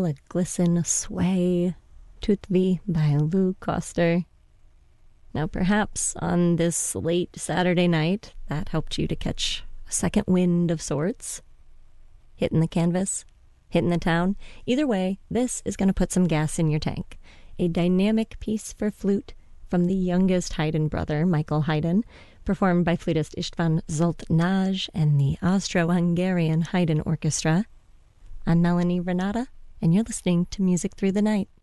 Tremble, a glisten, a sway, Toute vie by Lou Coster. Now perhaps on this late Saturday night, that helped you to catch a second wind of sorts. Hitting the canvas, hitting the town. Either way, this is going to put some gas in your tank. A dynamic piece for flute from the youngest Haydn brother, Michael Haydn, performed by flutist István Zsoltnaj and the Austro-Hungarian Haydn Orchestra. I'm Melanie Renata, and you're listening to Music Through the Night.